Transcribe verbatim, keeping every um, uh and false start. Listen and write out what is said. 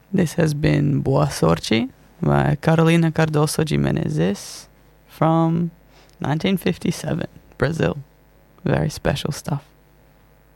This has been Boa Sorte by Carolina Cardoso de Menezes from nineteen fifty-seven, Brazil. Very special stuff.